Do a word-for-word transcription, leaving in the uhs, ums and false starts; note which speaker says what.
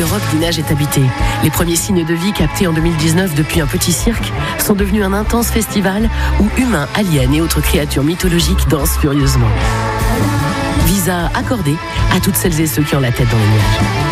Speaker 1: l'Europe d'Inage est habité. Les premiers signes de vie captés en deux mille dix-neuf depuis un petit cirque sont devenus un intense festival où humains, aliens et autres créatures mythologiques dansent furieusement. Visa accordé à toutes celles et ceux qui ont la tête dans les nuages.